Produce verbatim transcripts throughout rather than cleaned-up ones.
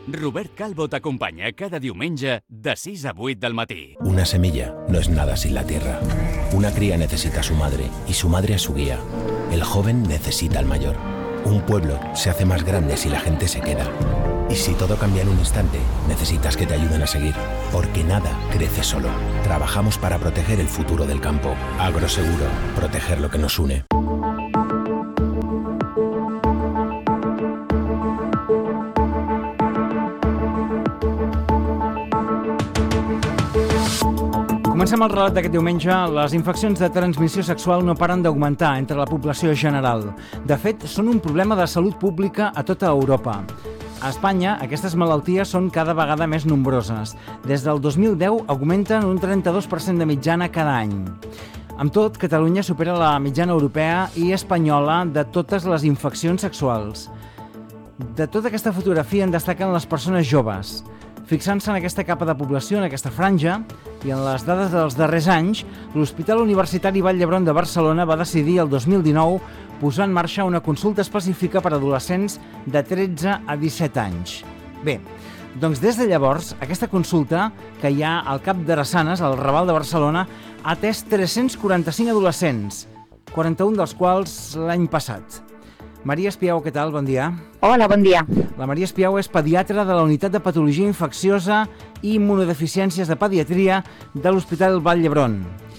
Robert Calvo t'acompanya cada diumenge de sis a vuit del matí. Una semilla no es nada sin la tierra. Una cría necesita a su madre y su madre a su guía. El joven necesita al mayor. Un pueblo se hace más grande si la gente se queda. Y si todo cambia en un instante, necesitas que te ayuden a seguir. Porque nada crece solo. Trabajamos para proteger el futuro del campo. Agroseguro, proteger lo que nos une. Comencem el relat d'aquest diumenge. Les infeccions de transmissió sexual no paren d'augmentar entre la població general. De fet, són un problema de salut pública a tota Europa. A Espanya, aquestes malalties són cada vegada més nombroses. Des del dos mil deu augmenten un trenta-dos per cent de mitjana cada any. Amb tot, Catalunya supera la mitjana europea i espanyola de totes les infeccions sexuals. De tota aquesta fotografia en destaquen les persones joves. Fixant-se en aquesta capa de població, en aquesta franja, i en les dades dels darrers anys, l'Hospital Universitari Vall d'Hebron de Barcelona va decidir el dos mil dinou posar en marxa una consulta específica per a adolescents de tretze a disset anys. Bé, doncs des de llavors, aquesta consulta, que hi ha al Cap d'Arassanes, al Raval de Barcelona, ha atès tres-cents quaranta-cinc adolescents, quaranta-un dels quals l'any passat. Maria Espiau, què tal? Bon dia. Hola, bon dia. La Maria Espiau és pediatra de la Unitat de Patologia Infecciosa i Immunodeficiències de Pediatria de l'Hospital Vall d'Hebron.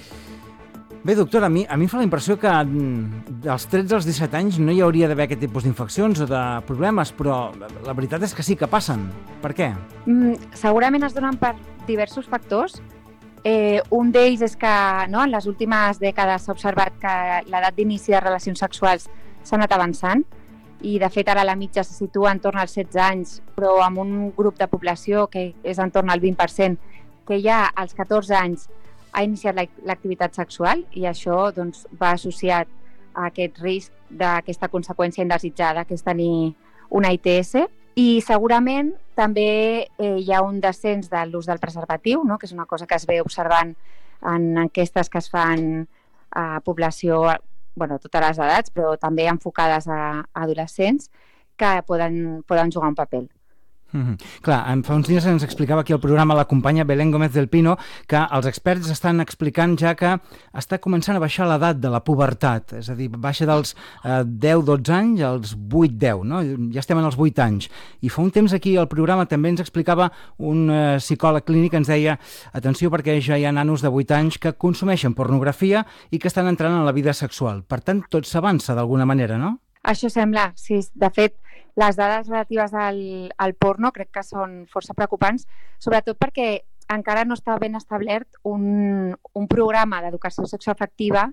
Bé, doctora, a mi, a mi em fa la impressió que dels tretze als disset anys no hi hauria d'haver aquest tipus d'infeccions o de problemes, però la veritat és que sí que passen. Per què? Mm, segurament es donen per diversos factors. Eh, un d'ells és que no, en les últimes dècades s'ha observat que l'edat d'inici de relacions sexuals s'ha anat avançant i, de fet, ara la mitja se situa entorn als setze anys, però amb un grup de població que és entorn al vint per cent, que ja als catorze anys ha iniciat l'activitat sexual i això doncs, va associat a aquest risc d'aquesta conseqüència indesitjada, que és tenir una I T S. I segurament també eh, hi ha un descens de l'ús del preservatiu, no? Que és una cosa que es ve observant en enquestes que es fan a població, bueno, a totes les edats, però també enfocades a adolescents, que poden, poden jugar un paper. Mm-hmm. Clar, fa uns dies ens explicava aquí al programa la companya Belén Gómez del Pino que els experts estan explicant ja que està començant a baixar l'edat de la pubertat, és a dir, baixa dels eh, deu dotze anys als vuit deu, no? Ja estem en els vuit anys. I fa un temps aquí al programa també ens explicava un eh, psicòleg clínic que ens deia atenció perquè ja hi ha nanos de vuit anys que consumeixen pornografia i que estan entrant en la vida sexual. Per tant, tot s'avança d'alguna manera, no? Això sembla, sí. De fet, les dades relatives al, al porno crec que són força preocupants, sobretot perquè encara no està ben establert un, un programa d'educació sexoafectiva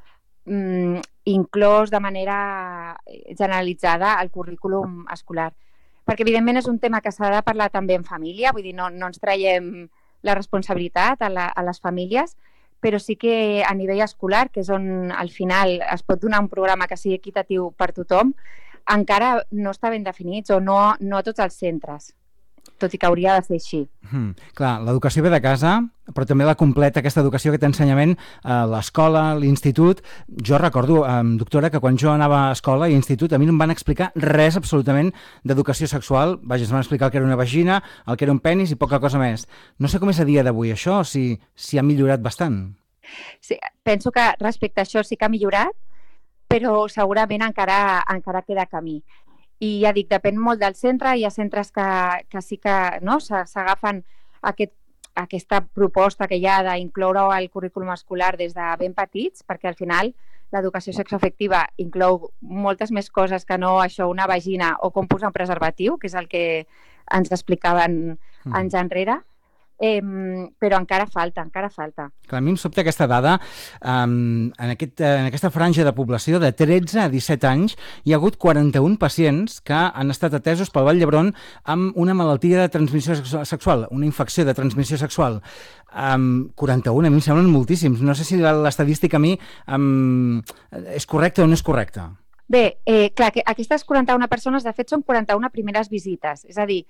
mm, inclòs de manera generalitzada al currículum escolar. Perquè, evidentment, és un tema que s'ha de parlar també en família, vull dir, no, no ens traiem la responsabilitat a, la, a les famílies, però sí que a nivell escolar, que és on al final es pot donar un programa que sigui equitatiu per tothom, encara no està ben definits o no, no a tots els centres, tot i que hauria de ser així. Hmm, clar, l'educació ve de casa, però també la completa, aquesta educació, aquest ensenyament a l'escola, l'institut. Jo recordo, eh, doctora, que quan jo anava a escola i institut a mi no em van explicar res absolutament d'educació sexual. Vaja, ens van explicar el que era una vagina, el que era un penis i poca cosa més. No sé com és a dia d'avui això, si, si ha millorat bastant. Sí, penso que respecte a això sí que ha millorat, però segurament encara, encara queda camí. I ja dic, depèn molt del centre, hi ha centres que, que sí que no, s'agafen aquest, aquesta proposta que hi ha d'incloure el currículum escolar des de ben petits, perquè al final l'educació sexoafectiva inclou moltes més coses que no això, una vagina o com posar un preservatiu, que és el que ens explicaven mm. anys enrere. Eh, però encara falta, encara falta. Clar, a mi em sobta aquesta dada. Um, en, aquest, en aquesta franja de població de tretze a disset anys hi ha hagut quaranta-un pacients que han estat atesos pel Vall d'Hebron amb una malaltia de transmissió sexual, una infecció de transmissió sexual. Um, quaranta-un, a mi em semblen moltíssims. No sé si l'estadística a mi um, és correcta o no és correcta. Bé, eh, clar, que aquestes quaranta-una persones, de fet, són quaranta-una primeres visites. És a dir,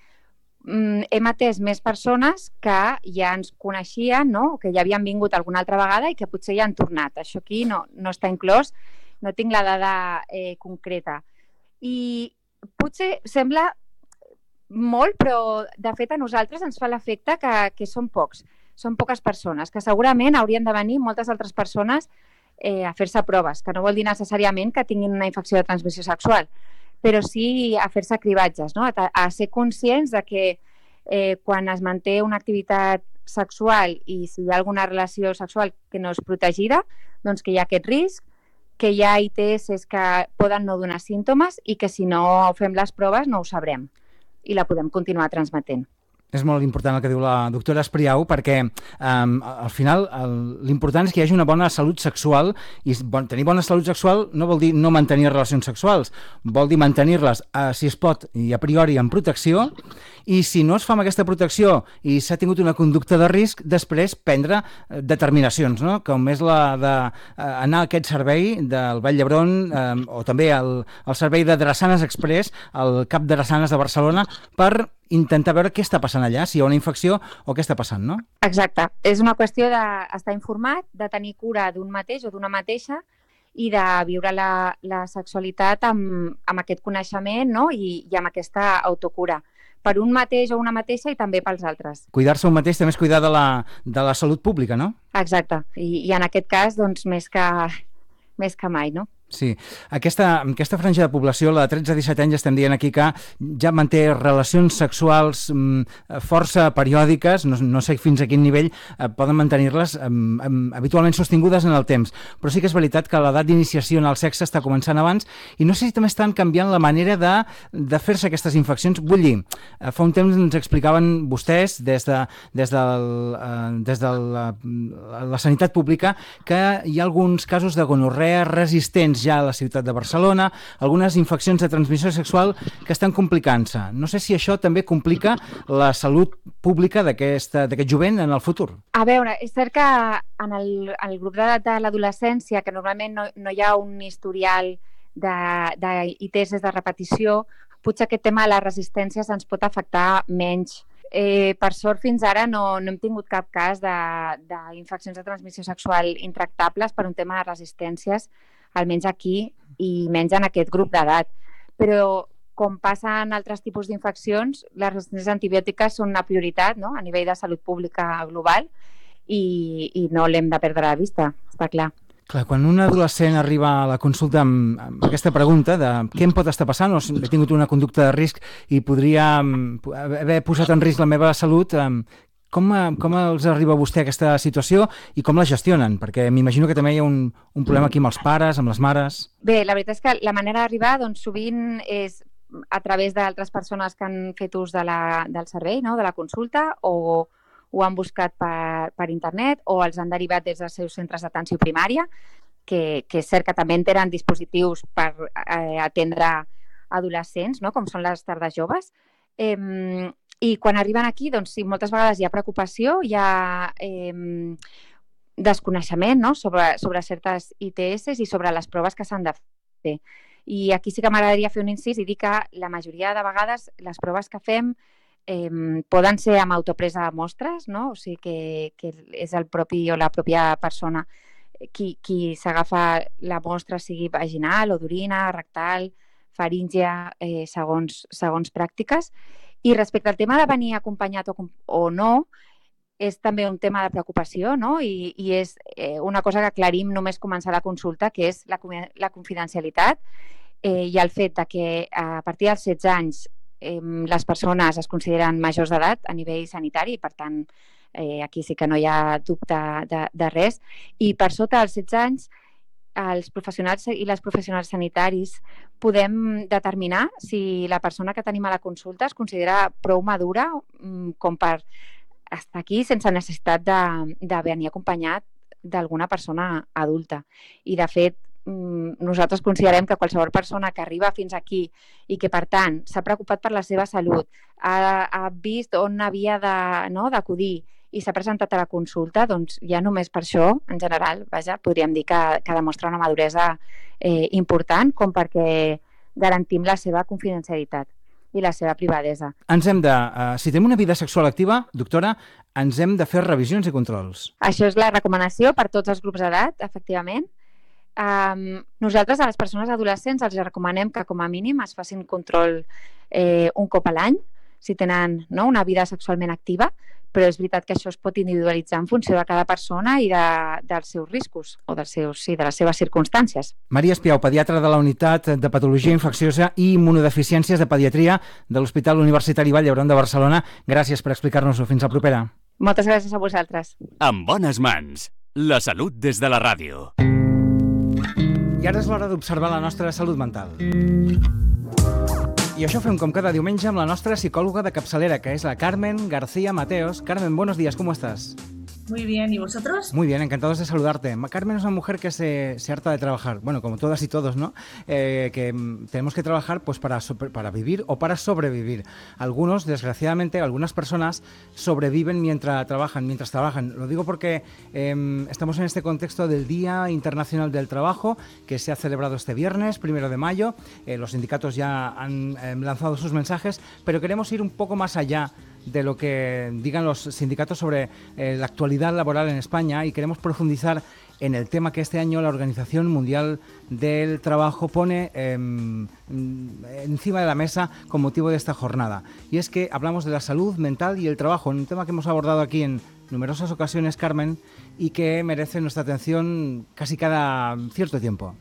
hem atès més persones que ja ens coneixien, no? Que ja havien vingut alguna altra vegada i que potser ja han tornat. Això aquí no, no està inclòs, no tinc la dada eh, concreta. I potser sembla molt, però de fet a nosaltres ens fa l'efecte que, que són pocs, són poques persones, que segurament haurien de venir moltes altres persones eh, a fer-se proves, que no vol dir necessàriament que tinguin una infecció de transmissió sexual, però sí a fer-se cribatges, no? a, a ser conscients de que eh, quan es manté una activitat sexual i si hi ha alguna relació sexual que no és protegida, doncs que hi ha aquest risc, que hi ha I T S que poden no donar símptomes i que si no fem les proves no ho sabrem i la podem continuar transmetent. És molt important el que diu la doctora Espriau perquè um, al final el, l'important és que hi hagi una bona salut sexual i bon, tenir bona salut sexual no vol dir no mantenir relacions sexuals, vol dir mantenir-les, uh, si es pot, i a priori en protecció, i si no es fa amb aquesta protecció i s'ha tingut una conducta de risc, després prendre uh, determinacions, no? Com és la d'anar uh, a aquest servei del Vall d'Hebron um, o també el, el servei de Drassanes Express, el cap de Drassanes de Barcelona, per intentar veure què està passant allà, si hi ha una infecció o què està passant, no? Exacte. És una qüestió d'estar informat, de tenir cura d'un mateix o d'una mateixa i de viure la, la sexualitat amb, amb aquest coneixement, no? I, i amb aquesta autocura per un mateix o una mateixa i també pels altres. Cuidar-se un mateix també és cuidar de la, de la salut pública, no? Exacte. I, i en aquest cas, doncs, més que, més que mai, no? Sí, aquesta, aquesta franja de població, la de tretze a disset anys, estem dient aquí que ja manté relacions sexuals mm, força periòdiques, no, no sé fins a quin nivell eh, poden mantenir-les eh, eh, habitualment sostingudes en el temps, però sí que és veritat que l'edat d'iniciació en el sexe està començant abans i no sé si també estan canviant la manera de, de fer-se aquestes infeccions. Vull dir, eh, fa un temps ens explicaven vostès des de, des del, eh, des de la, la sanitat pública que hi ha alguns casos de gonorrea resistents ja a la ciutat de Barcelona, algunes infeccions de transmissió sexual que estan complicant-se. No sé si això també complica la salut pública d'aquest jovent en el futur. A veure, és cert que en el, el grup d'edat de l'adolescència, que normalment no, no hi ha un historial de, de I T S de repetició, potser aquest tema de les resistències ens pot afectar menys. Eh, per sort, fins ara no, no hem tingut cap cas d'infeccions de, de transmissió sexual intractables per un tema de resistències, almenys aquí i menys en aquest grup d'edat. Però com passa en altres tipus d'infeccions, les resistències antibiòtiques són una prioritat, no?, a nivell de salut pública global i, i no l'hem de perdre de vista, està clar. Clar, quan un adolescent arriba a la consulta amb, amb aquesta pregunta de què em pot estar passant o si he tingut una conducta de risc i podria haver posat en risc la meva salut, com, com els arriba a vostè aquesta situació i com la gestionen? Perquè m'imagino que també hi ha un, un problema aquí amb els pares, amb les mares. Bé, la veritat és que la manera d'arribar doncs, sovint és a través d'altres persones que han fet ús de la, del servei, no?, de la consulta, o ho han buscat per, per internet o els han derivat des dels seus centres d'atenció primària, que, que és cert que també tenen dispositius per eh, atendre adolescents, no?, com són les tardes joves. Eh, I quan arriben aquí, doncs sí, moltes vegades hi ha preocupació, hi ha eh, desconeixement, no?, sobre, sobre certes I T S i sobre les proves que s'han de fer. I aquí sí que m'agradaria fer un incís i dir que la majoria de vegades les proves que fem eh, poden ser amb autopresa de mostres, no?, o sigui que, que és el propi o la pròpia persona qui, qui s'agafa la mostra, sigui vaginal o d'orina, rectal, faríngia, eh, segons, segons pràctiques. I respecte al tema de venir acompanyat o, o no, és també un tema de preocupació, no? I, i és eh, una cosa que aclarim només començar la consulta, que és la, la confidencialitat eh, i el fet de que a partir dels setze anys eh, les persones es consideren majors d'edat a nivell sanitari, per tant, eh, aquí sí que no hi ha dubte de, de res, i per sota dels setze anys els professionals i les professionals sanitaris podem determinar si la persona que tenim a la consulta es considera prou madura com per estar aquí sense necessitat de, de venir acompanyat d'alguna persona adulta. I, de fet, nosaltres considerem que qualsevol persona que arriba fins aquí i que, per tant, s'ha preocupat per la seva salut, ha, ha vist on havia de, no, d'acudir i s'ha presentat a la consulta, doncs ja només per això, en general, vaja, podríem dir que, que demostra una maduresa eh, important com perquè garantim la seva confidencialitat i la seva privadesa. Ens hem de, uh, si tenim una vida sexual activa, doctora, ens hem de fer revisions i controls. Això és la recomanació per tots els grups d'edat, efectivament. Um, nosaltres a les persones adolescents els recomanem que com a mínim es facin control eh, un cop a l'any, si tenen, no?, una vida sexualment activa, però és veritat que això es pot individualitzar en funció de cada persona i de, dels seus riscos o dels seus, sí, de les seves circumstàncies. Maria Espiau, pediatra de la Unitat de Patologia Infecciosa i Immunodeficiències de Pediatria de l'Hospital Universitari Vall d'Hebron de Barcelona. Gràcies per explicar-nos-ho. Fins la propera. Moltes gràcies a vosaltres. En bones mans. La salut des de la ràdio. I ara és l'hora d'observar la nostra salut mental. I això ho fem com cada diumenge amb la nostra psicòloga de capçalera, que és la Carmen García Mateos. Carmen, buenos días, ¿cómo estás? Muy bien, ¿y vosotros? Muy bien, encantados de saludarte. Carmen es una mujer que se, se harta de trabajar, bueno, como todas y todos, ¿no? Eh, que tenemos que trabajar pues para, para vivir o para sobrevivir. Algunos, desgraciadamente, algunas personas sobreviven mientras trabajan, mientras trabajan. Lo digo porque eh, estamos en este contexto del Día Internacional del Trabajo, que se ha celebrado este viernes, primero de mayo. Eh, los sindicatos ya han eh, lanzado sus mensajes, pero queremos ir un poco más allá de lo que digan los sindicatos sobre eh, la actualidad laboral en España, y queremos profundizar en el tema que este año la Organización Mundial del Trabajo pone eh, encima de la mesa con motivo de esta jornada. Y es que hablamos de la salud mental y el trabajo, un tema que hemos abordado aquí en numerosas ocasiones, Carmen, y que merece nuestra atención casi cada cierto tiempo.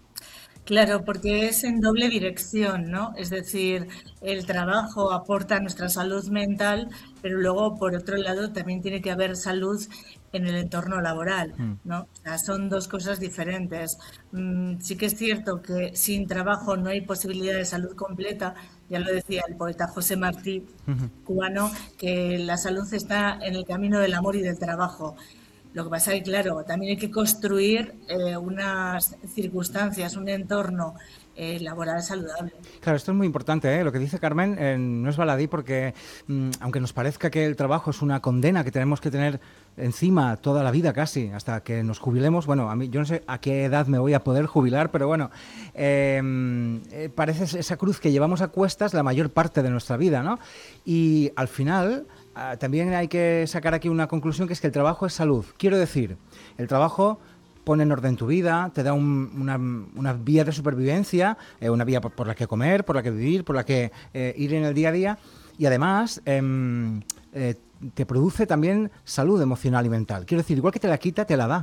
Claro, porque es en doble dirección, ¿no? Es decir, el trabajo aporta a nuestra salud mental, pero luego, por otro lado, también tiene que haber salud en el entorno laboral, ¿no? O sea, son dos cosas diferentes. Mm, sí que es cierto que sin trabajo no hay posibilidad de salud completa. Ya lo decía el poeta José Martí, uh-huh. cubano, que la salud está en el camino del amor y del trabajo. Lo que pasa es que, claro, también hay que construir eh, unas circunstancias, un entorno eh, laboral saludable. Claro, esto es muy importante, ¿eh? Lo que dice Carmen eh, no es baladí, porque mmm, aunque nos parezca que el trabajo es una condena que tenemos que tener encima toda la vida casi, hasta que nos jubilemos, bueno, a mí yo no sé a qué edad me voy a poder jubilar, pero bueno, eh, eh, parece esa cruz que llevamos a cuestas la mayor parte de nuestra vida, ¿no? Y al final Uh, también hay que sacar aquí una conclusión, que es que el trabajo es salud. Quiero decir, el trabajo pone en orden tu vida, te da un, una, una vía de supervivencia, eh, una vía por, por la que comer, por la que vivir, por la que eh, ir en el día a día, y además eh, eh, te produce también salud emocional y mental. Quiero decir, igual que te la quita, te la da.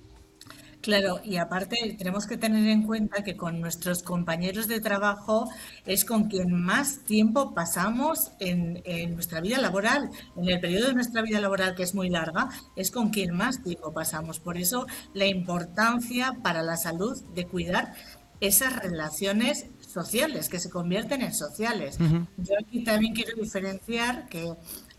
Claro, y aparte tenemos que tener en cuenta que con nuestros compañeros de trabajo es con quien más tiempo pasamos en, en nuestra vida laboral, en el periodo de nuestra vida laboral, que es muy larga, es con quien más tiempo pasamos. Por eso la importancia para la salud de cuidar esas relaciones sociales, que se convierten en sociales. Uh-huh. Yo aquí también quiero diferenciar que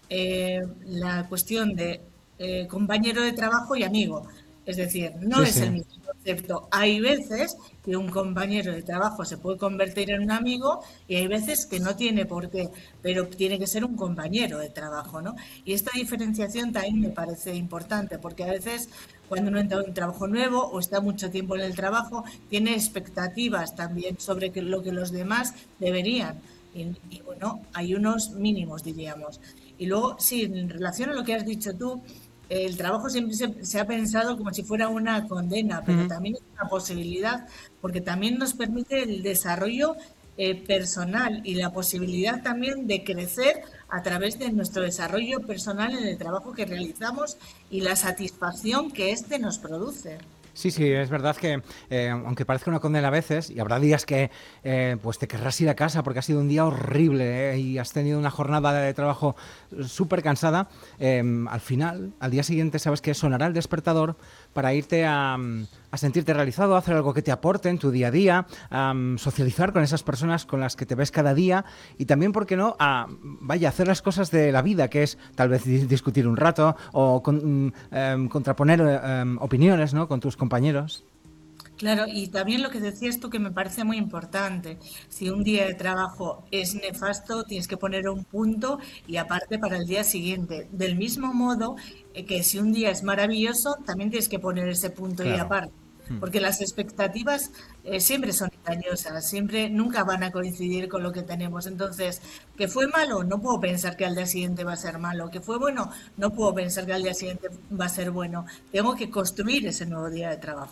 eh, la cuestión de eh, compañero de trabajo y amigo. Es decir, no sí, es sí. el mismo concepto. Hay veces que un compañero de trabajo se puede convertir en un amigo y hay veces que no tiene por qué, pero tiene que ser un compañero de trabajo, ¿no? Y esta diferenciación también me parece importante, porque a veces cuando uno entra en un trabajo nuevo o está mucho tiempo en el trabajo, tiene expectativas también sobre que lo que los demás deberían. Y, y bueno, hay unos mínimos, diríamos. Y luego, sí, en relación a lo que has dicho tú, el trabajo siempre se, se ha pensado como si fuera una condena, pero uh-huh. también es una posibilidad, porque también nos permite el desarrollo eh, personal y la posibilidad también de crecer a través de nuestro desarrollo personal en el trabajo que realizamos y la satisfacción que éste nos produce. Sí, sí, es verdad que eh, aunque parezca una condena a veces, y habrá días que eh, pues te querrás ir a casa porque ha sido un día horrible eh, y has tenido una jornada de trabajo súper cansada, eh, al final, al día siguiente sabes que sonará el despertador para irte a, a sentirte realizado, a hacer algo que te aporte en tu día a día, a um, socializar con esas personas con las que te ves cada día y también, ¿por qué no?, a vaya, hacer las cosas de la vida, que es tal vez discutir un rato o con, um, um, contraponer um, opiniones, ¿no?, con tus compañeros. Claro, y también lo que decías tú, que me parece muy importante, si un día de trabajo es nefasto, tienes que poner un punto y aparte para el día siguiente. Del mismo modo eh, que si un día es maravilloso, también tienes que poner ese punto claro. y aparte. Porque las expectativas eh, siempre son engañosas, siempre nunca van a coincidir con lo que tenemos. Entonces, que fue malo, no puedo pensar que al día siguiente va a ser malo. Que fue bueno, no puedo pensar que al día siguiente va a ser bueno. Tengo que construir ese nuevo día de trabajo.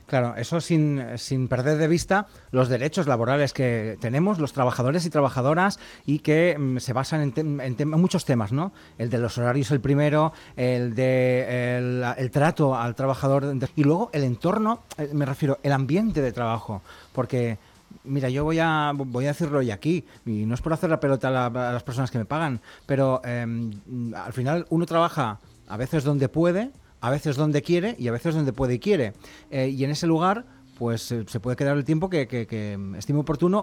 Claro, eso sin, sin perder de vista los derechos laborales que tenemos los trabajadores y trabajadoras y que mm, se basan en, te en, te en muchos temas, ¿no? El de los horarios el primero, el de el, el trato al trabajador y luego el entorno, eh, me refiero, el ambiente de trabajo, porque mira, yo voy a voy a decirlo hoy aquí, y no es por hacer la pelota a, la, a las personas que me pagan, pero eh, al final uno trabaja a veces donde puede, a veces donde quiere y a veces donde puede y quiere. Eh, y en ese lugar, pues eh, se puede quedar el tiempo que, que, que estime oportuno